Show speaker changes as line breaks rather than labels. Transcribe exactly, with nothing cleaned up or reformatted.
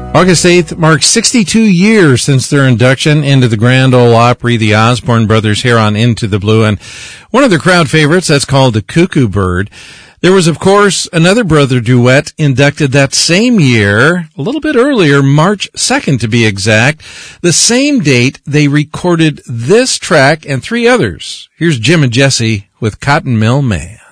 August eighth marks sixty-two years since their induction into the Grand Ole Opry, the Osborne Brothers, here on Into the Blue. And one of their crowd favorites, that's called the Cuckoo Bird. There was, of course, another brother duet inducted that same year, a little bit earlier, March second to be exact. The same date they recorded this track and three others. Here's Jim and Jesse with Cotton Mill Man.